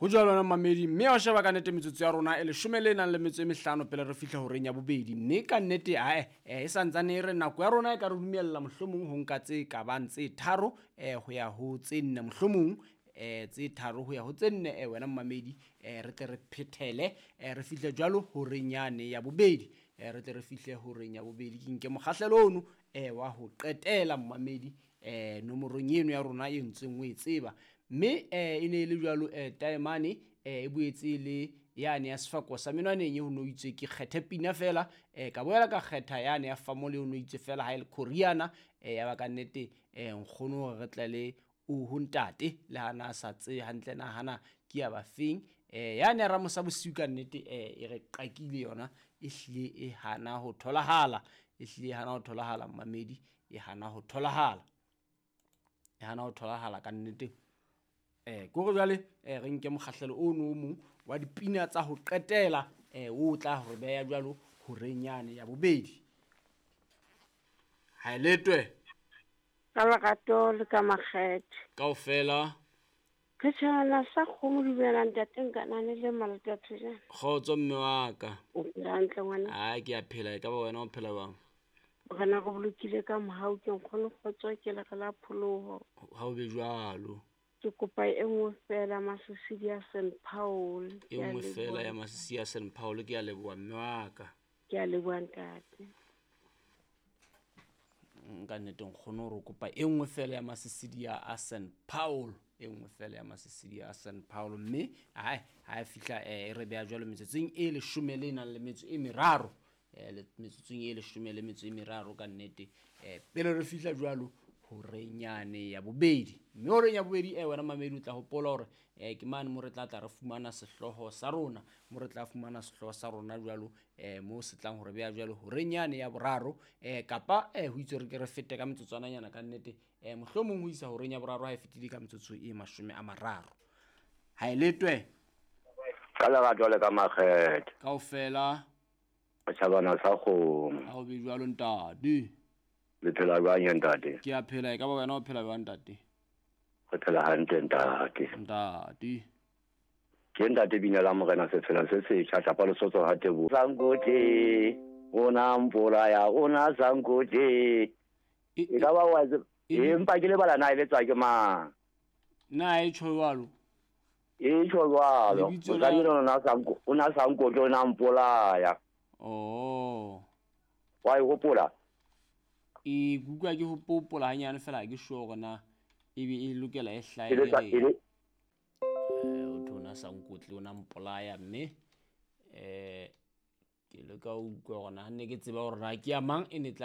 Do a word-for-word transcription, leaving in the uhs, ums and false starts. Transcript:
Ho jwalo na mamedi mme a sheba ka nnete metsotso ya rona e le shome le nang le metso e mehlano pele re fihla ho reng ya bobedi mme ka nnete ae e santsane re nako ya rona e ka re dumella mohlomong ho nka tse ka bang tse tharo eh ho ya ho tse nne mohlomong eh tse tharo ho ya ho tse nne eh wena mamedi eh re tle re phethele eh re fihle jwalo ho reng yane ya bobedi eh re tle re fihle ho reng ya bobedi ke nke mokgahlelo ono eh wa ho qetela mamedi eh nomorong eno ya rona e ntseng o e tseba mme eh ine le jwalo eh taemane eh e boetse le yane ya sefako sa menwaneng e ho no itse ke kgethe pina fela eh ka boela ka kgetha yane ya famole ho no itse fela ha ile koreana eh ya ba ka nnete eh nkgono re tla le o ho ntate le hana sa tse hantle na hana ke ya ba feng eh yane ra mosa bosiu ka nnete eh e re qakile yona e hlile e hana ho tholahala e hlile hana ho tholahala mamedi e hana ho tholahala e hana ho tholahala ka nnete eh go go jale eh re nke mokgahlelo o no mo wa dipina tsa ho qetela eh o tla ho beya jwalo ho renyane ya bobedi ha letwe ka lerato le ka makgethe kaofela ke tshwana sa kgomo di belang ntate nkanane le maletatho jana kgotso mme wa ka o phela hantle ngwana ha ke a phela ka ba wena o phela bang bona go bolokile ka mohau ke nkgone kgotso ke le la pholoho ha o be jwalo ke kopa e nngwe fela masisidi ya Saint Paul e nngwe fela ya masisi ya Saint Paul ke a leboa mme wa ka ke a leboa ntate nka nnete nkgono re kopa e nngwe fela ya masisidi ya Saint Paul e nngwe fela ya masisidi ya Saint Paul mme ha ha fihla e re beya jwalo metsotseng e le shome le nang le metso e meraro eh le metsotseng e le shome le metso e meraro ka nnete eh pele re fihla jwalo ho renyane ya bobedi mme ho reng ya bobedi eh wena mamedi o tla hopola hore eh ke mane mo re tla tla re fumana sehloho sa rona mo re tla fumana sehloho sa rona jwalo eh mo se tlang hore beya jwalo ho renyane ya boraro eh kapa eh ho itse re ke re fete ka metsotswana nyana ka nnete eh mohlomong ho isa ho reng ya boraro ha e fetile ka metsotso e mashome a mararo ha e letwe ka lerato le ka makgethe kaofela a tjhabana sa kgomo ha o be jwalo ntate le phela jwang ntate ke a phela ka ba wena o phela jwang ntate re phela hantle ntate ntate ke ntate bina la morena se phela se se tjhatha pa lesotho ha tebo sangote ona mpola ya ona sangote e ka ba wa e mpa ke le bala na ile tswa ke mang na e tshwalo e tshwalo o ka dilo na sango ona sangote ona mpola ya oh wa e hopola e gugwa ke ho popola hanyane fela ke sure gona e be e lokela e hlae le eh o thona sankotle ona mpolaya mme eh ke le ka utlwa gona ha ne ke tseba hore ra ke ya mang e ne